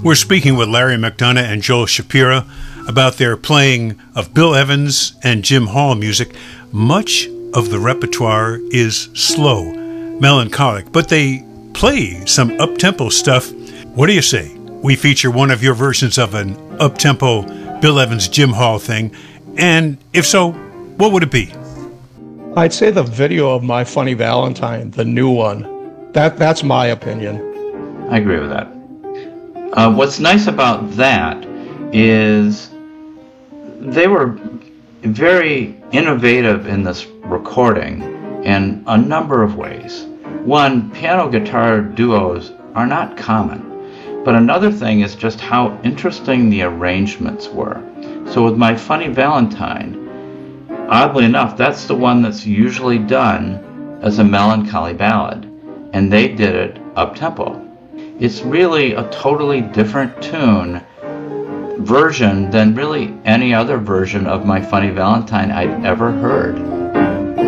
We're speaking with Larry McDonough and Joel Shapiro about their playing of Bill Evans and Jim Hall music. Much of the repertoire is slow, melancholic, but they play some up-tempo stuff. What do you say? We feature one of your versions of an up-tempo Bill Evans, Jim Hall thing, and if so, what would it be? I'd say the video of My Funny Valentine, the new one. That's my opinion. I agree with that. What's nice about that is they were very innovative in this recording in a number of ways. One, piano-guitar duos are not common, but another thing is just how interesting the arrangements were. So with My Funny Valentine, oddly enough, that's the one that's usually done as a melancholy ballad, and they did it up-tempo. It's really a totally different tune version than really any other version of My Funny Valentine I'd ever heard.